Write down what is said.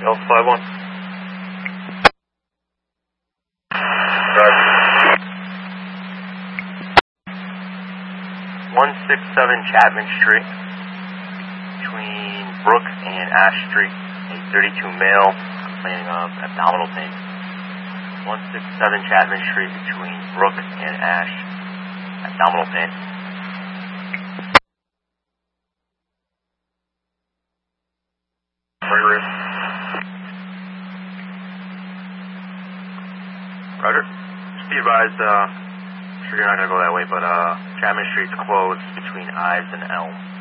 L51. Roger. 167 Chapman Street, between Brook and Ash Street. A 32 male complaining of abdominal pain. 167 Chapman Street, between Brook and Ash. Abdominal pain. Roger. Just be advised, I'm sure you're not going to go that way, but Chapman Street's closed between Ives and Elm.